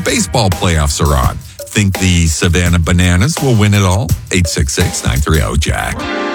baseball playoffs are on. Think the Savannah Bananas will win it all? 866-930-JACK.